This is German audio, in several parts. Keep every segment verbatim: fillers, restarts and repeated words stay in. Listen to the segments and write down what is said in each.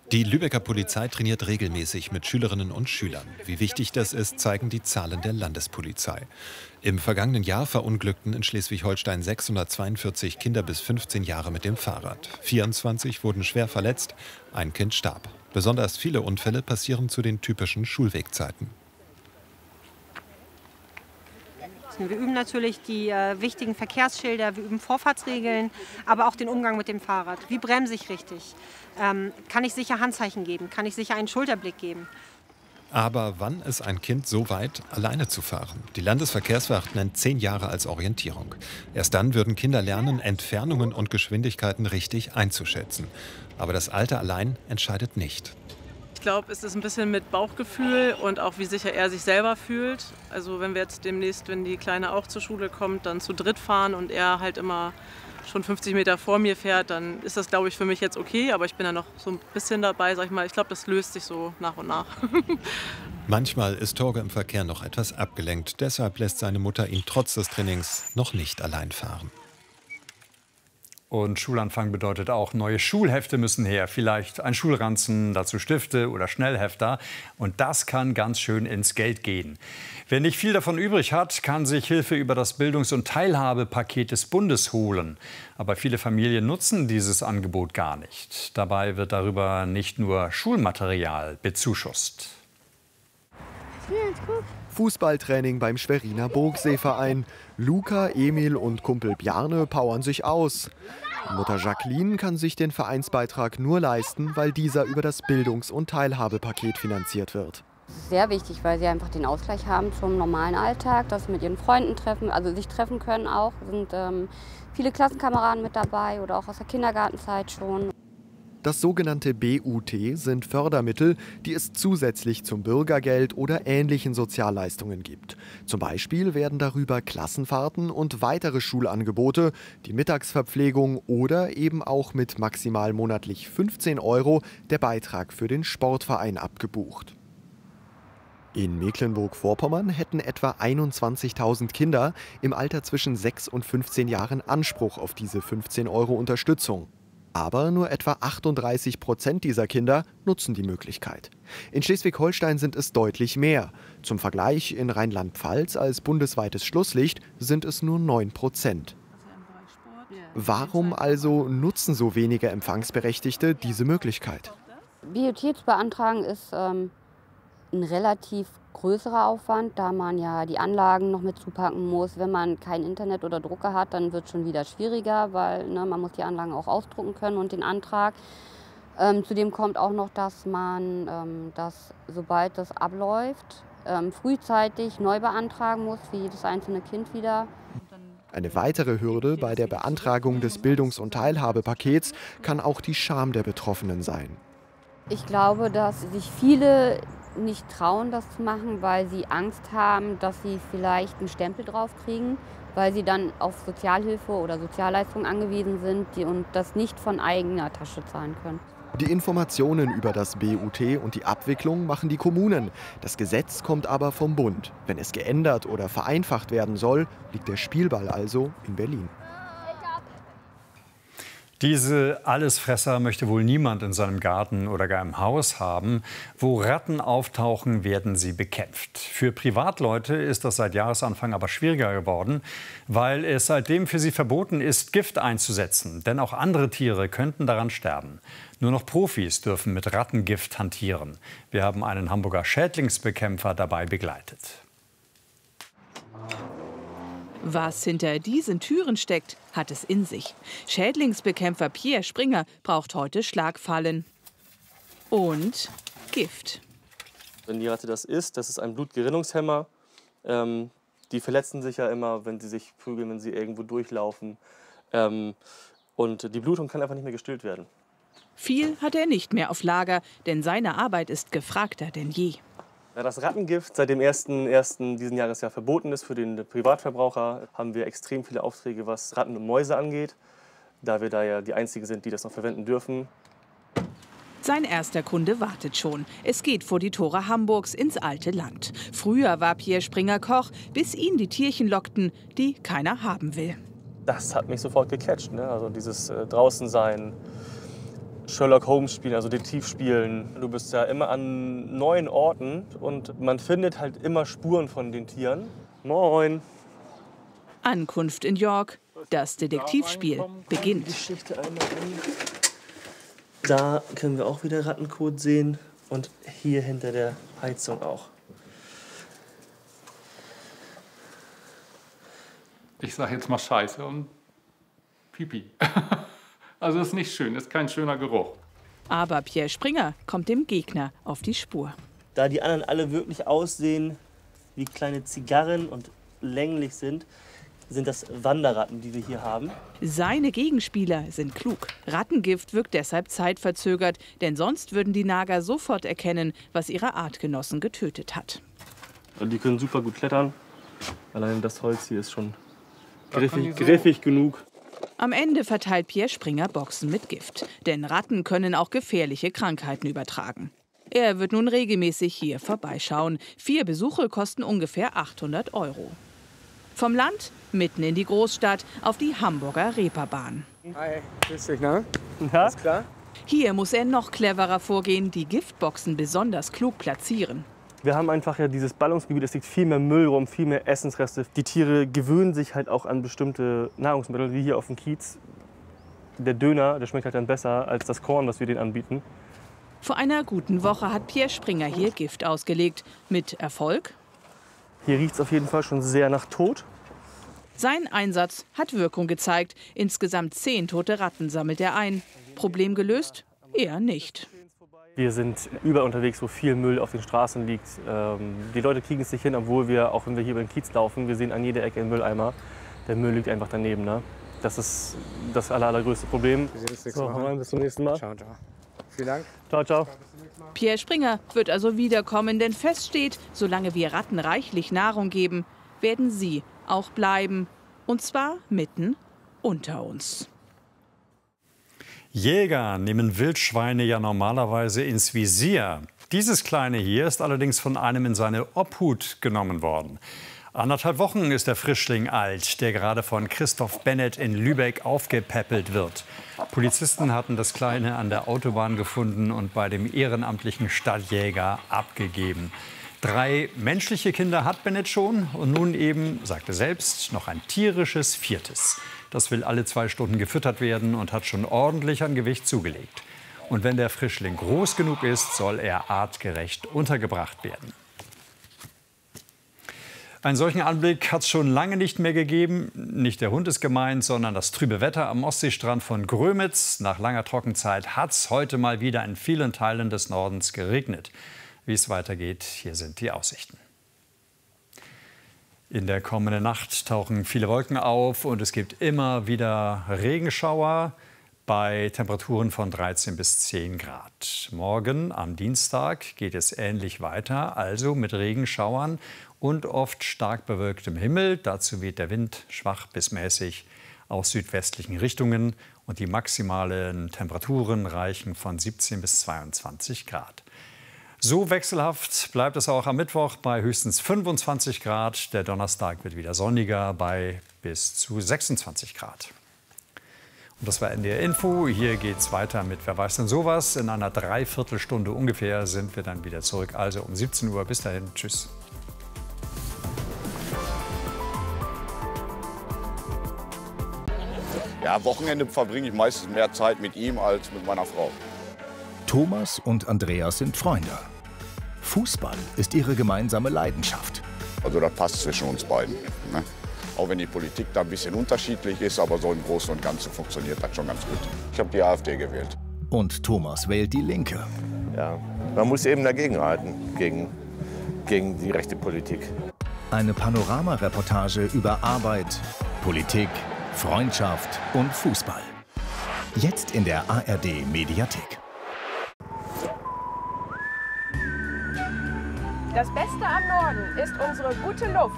Die Lübecker Polizei trainiert regelmäßig mit Schülerinnen und Schülern. Wie wichtig das ist, zeigen die Zahlen der Landespolizei. Im vergangenen Jahr verunglückten in Schleswig-Holstein sechshundertzweiundvierzig Kinder bis fünfzehn Jahre mit dem Fahrrad. vierundzwanzig wurden schwer verletzt, ein Kind starb. Besonders viele Unfälle passieren zu den typischen Schulwegzeiten. Wir üben natürlich die äh, wichtigen Verkehrsschilder, wir üben Vorfahrtsregeln, aber auch den Umgang mit dem Fahrrad. Wie bremse ich richtig? Ähm, kann ich sicher Handzeichen geben? Kann ich sicher einen Schulterblick geben? Aber wann ist ein Kind so weit, alleine zu fahren? Die Landesverkehrswacht nennt zehn Jahre als Orientierung. Erst dann würden Kinder lernen, Entfernungen und Geschwindigkeiten richtig einzuschätzen. Aber das Alter allein entscheidet nicht. Ich glaube, es ist ein bisschen mit Bauchgefühl und auch wie sicher er sich selber fühlt. Also wenn wir jetzt demnächst, wenn die Kleine auch zur Schule kommt, dann zu dritt fahren und er halt immer schon fünfzig Meter vor mir fährt, dann ist das, glaube ich, für mich jetzt okay. Aber ich bin ja noch so ein bisschen dabei, sag ich mal. Ich glaube, das löst sich so nach und nach. Manchmal ist Torge im Verkehr noch etwas abgelenkt. Deshalb lässt seine Mutter ihn trotz des Trainings noch nicht allein fahren. Und Schulanfang bedeutet auch, neue Schulhefte müssen her. Vielleicht ein Schulranzen, dazu Stifte oder Schnellhefter. Und das kann ganz schön ins Geld gehen. Wer nicht viel davon übrig hat, kann sich Hilfe über das Bildungs- und Teilhabepaket des Bundes holen. Aber viele Familien nutzen dieses Angebot gar nicht. Dabei wird darüber nicht nur Schulmaterial bezuschusst. Fußballtraining beim Schweriner Burgseeverein. Luca, Emil und Kumpel Bjarne powern sich aus. Mutter Jacqueline kann sich den Vereinsbeitrag nur leisten, weil dieser über das Bildungs- und Teilhabepaket finanziert wird. Das ist sehr wichtig, weil sie einfach den Ausgleich haben zum normalen Alltag, dass sie mit ihren Freunden treffen, also sich treffen können auch. Es sind ähm, viele Klassenkameraden mit dabei oder auch aus der Kindergartenzeit schon. Das sogenannte B U T sind Fördermittel, die es zusätzlich zum Bürgergeld oder ähnlichen Sozialleistungen gibt. Zum Beispiel werden darüber Klassenfahrten und weitere Schulangebote, die Mittagsverpflegung oder eben auch mit maximal monatlich fünfzehn Euro der Beitrag für den Sportverein abgebucht. In Mecklenburg-Vorpommern hätten etwa einundzwanzigtausend Kinder im Alter zwischen sechs und fünfzehn Jahren Anspruch auf diese fünfzehn Euro Unterstützung. Aber nur etwa achtunddreißig Prozent dieser Kinder nutzen die Möglichkeit. In Schleswig-Holstein sind es deutlich mehr. Zum Vergleich, in Rheinland-Pfalz als bundesweites Schlusslicht sind es nur neun Prozent. Warum also nutzen so wenige Empfangsberechtigte diese Möglichkeit? B U T zu beantragen ist ähm, ein relativ größerer Aufwand, da man ja die Anlagen noch mit zupacken muss. Wenn man kein Internet oder Drucker hat, dann wird es schon wieder schwieriger, weil ne, man muss die Anlagen auch ausdrucken können und den Antrag. Ähm, zudem kommt auch noch, dass man ähm, das, sobald das abläuft, ähm, frühzeitig neu beantragen muss, für jedes einzelne Kind wieder. Eine weitere Hürde bei der Beantragung des Bildungs- und Teilhabepakets kann auch die Scham der Betroffenen sein. Ich glaube, dass sich viele nicht trauen, das zu machen, weil sie Angst haben, dass sie vielleicht einen Stempel drauf kriegen, weil sie dann auf Sozialhilfe oder Sozialleistungen angewiesen sind die und das nicht von eigener Tasche zahlen können. Die Informationen über das B U T und die Abwicklung machen die Kommunen. Das Gesetz kommt aber vom Bund. Wenn es geändert oder vereinfacht werden soll, liegt der Spielball also in Berlin. Diese Allesfresser möchte wohl niemand in seinem Garten oder gar im Haus haben. Wo Ratten auftauchen, werden sie bekämpft. Für Privatleute ist das seit Jahresanfang aber schwieriger geworden, weil es seitdem für sie verboten ist, Gift einzusetzen. Denn auch andere Tiere könnten daran sterben. Nur noch Profis dürfen mit Rattengift hantieren. Wir haben einen Hamburger Schädlingsbekämpfer dabei begleitet. Was hinter diesen Türen steckt, hat es in sich. Schädlingsbekämpfer Pierre Springer braucht heute Schlagfallen und Gift. Wenn die Ratte das isst, das ist ein Blutgerinnungshemmer. Ähm, die verletzen sich ja immer, wenn sie sich prügeln, wenn sie irgendwo durchlaufen. Ähm, und die Blutung kann einfach nicht mehr gestillt werden. Viel hat er nicht mehr auf Lager, denn seine Arbeit ist gefragter denn je. Da das Rattengift seit dem ersten ersten diesen Jahres ja verboten ist für den Privatverbraucher, haben wir extrem viele Aufträge, was Ratten und Mäuse angeht, da wir da ja die Einzigen sind, die das noch verwenden dürfen. Sein erster Kunde wartet schon. Es geht vor die Tore Hamburgs ins alte Land. Früher war Pierre Springer Koch, bis ihn die Tierchen lockten, die keiner haben will. Das hat mich sofort gecatcht, ne? Also dieses äh, draußen sein, Sherlock Holmes spielen, also Detektiv spielen. Du bist ja immer an neuen Orten und man findet halt immer Spuren von den Tieren. Moin. Ankunft in York. Das Detektivspiel beginnt. Geschichte einmal an. Da können wir auch wieder Rattenkot sehen und hier hinter der Heizung auch. Ich sage jetzt mal Scheiße und Pipi. Also das ist nicht schön, das ist kein schöner Geruch. Aber Pierre Springer kommt dem Gegner auf die Spur. Da die anderen alle wirklich aussehen wie kleine Zigarren und länglich sind, sind das Wanderratten, die wir hier haben. Seine Gegenspieler sind klug. Rattengift wirkt deshalb zeitverzögert, denn sonst würden die Nager sofort erkennen, was ihre Artgenossen getötet hat. Und die können super gut klettern. Allein das Holz hier ist schon griffig, so griffig genug. Am Ende verteilt Pierre Springer Boxen mit Gift. Denn Ratten können auch gefährliche Krankheiten übertragen. Er wird nun regelmäßig hier vorbeischauen. Vier Besuche kosten ungefähr achthundert Euro. Vom Land mitten in die Großstadt auf die Hamburger Reeperbahn. Hi, grüß dich, ne? Ja? Alles klar? Hier muss er noch cleverer vorgehen, die Giftboxen besonders klug platzieren. Wir haben einfach ja dieses Ballungsgebiet, es liegt viel mehr Müll rum, viel mehr Essensreste. Die Tiere gewöhnen sich halt auch an bestimmte Nahrungsmittel, wie hier auf dem Kiez. Der Döner, der schmeckt halt dann besser als das Korn, das wir denen anbieten. Vor einer guten Woche hat Pierre Springer hier Gift ausgelegt. Mit Erfolg? Hier riecht es auf jeden Fall schon sehr nach Tod. Sein Einsatz hat Wirkung gezeigt. Insgesamt zehn tote Ratten sammelt er ein. Problem gelöst? Eher nicht. Wir sind überall unterwegs, wo viel Müll auf den Straßen liegt. Ähm, die Leute kriegen es nicht hin, obwohl wir, auch wenn wir hier über den Kiez laufen, wir sehen an jeder Ecke einen Mülleimer. Der Müll liegt einfach daneben. Ne? Das ist das aller, allergrößte Problem. Wir sehen uns nächstes So, Mal. bis zum nächsten Mal. Ciao, ciao. Vielen Dank. Ciao, ciao. Pierre Springer wird also wiederkommen, denn fest steht, solange wir Ratten reichlich Nahrung geben, werden sie auch bleiben. Und zwar mitten unter uns. Jäger nehmen Wildschweine ja normalerweise ins Visier. Dieses kleine hier ist allerdings von einem in seine Obhut genommen worden. Anderthalb Wochen ist der Frischling alt, der gerade von Christoph Bennett in Lübeck aufgepäppelt wird. Polizisten hatten das Kleine an der Autobahn gefunden und bei dem ehrenamtlichen Stadtjäger abgegeben. Drei menschliche Kinder hat Bennett schon und nun eben, sagt er selbst, noch ein tierisches viertes. Das will alle zwei Stunden gefüttert werden und hat schon ordentlich an Gewicht zugelegt. Und wenn der Frischling groß genug ist, soll er artgerecht untergebracht werden. Einen solchen Anblick hat es schon lange nicht mehr gegeben. Nicht der Hund ist gemeint, sondern das trübe Wetter am Ostseestrand von Grömitz. Nach langer Trockenzeit hat es heute mal wieder in vielen Teilen des Nordens geregnet. Wie es weitergeht, hier sind die Aussichten. In der kommenden Nacht tauchen viele Wolken auf und es gibt immer wieder Regenschauer bei Temperaturen von dreizehn bis zehn Grad. Morgen am Dienstag geht es ähnlich weiter, also mit Regenschauern und oft stark bewölktem Himmel. Dazu weht der Wind schwach bis mäßig aus südwestlichen Richtungen und die maximalen Temperaturen reichen von siebzehn bis zweiundzwanzig Grad. So wechselhaft bleibt es auch am Mittwoch bei höchstens fünfundzwanzig Grad. Der Donnerstag wird wieder sonniger bei bis zu sechsundzwanzig Grad. Und das war N D R Info. Hier geht's weiter mit Wer weiß denn sowas. In einer Dreiviertelstunde ungefähr sind wir dann wieder zurück. Also um siebzehn Uhr. Bis dahin. Tschüss. Ja, Wochenende verbringe ich meistens mehr Zeit mit ihm als mit meiner Frau. Thomas und Andreas sind Freunde. Fußball ist ihre gemeinsame Leidenschaft. Also das passt zwischen uns beiden. Ne? Auch wenn die Politik da ein bisschen unterschiedlich ist, aber so im Großen und Ganzen funktioniert das schon ganz gut. Ich habe die AfD gewählt. Und Thomas wählt die Linke. Ja, man muss eben dagegenhalten, gegen, gegen die rechte Politik. Eine Panorama-Reportage über Arbeit, Politik, Freundschaft und Fußball. Jetzt in der A R D-Mediathek. Das Beste am Norden ist unsere gute Luft.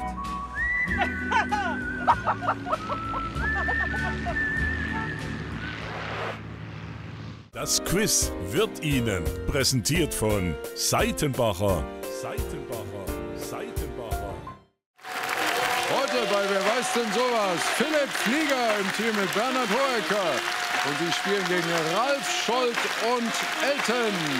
Das Quiz wird Ihnen präsentiert von Seitenbacher. Seitenbacher, Seitenbacher. Heute bei Wer weiß denn sowas? Philipp Flieger im Team mit Bernhard Hoeker. Und sie spielen gegen Ralf Scholz und Elton.